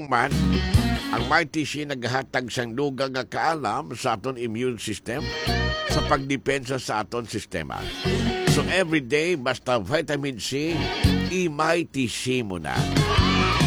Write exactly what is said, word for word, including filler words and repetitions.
Maong man, ang Mighty C naghatag sang dugang nga kaalam sa aton immune system sa pagdepensa sa aton sistema. So everyday, basta vitamin C, i-Mighty C mo na.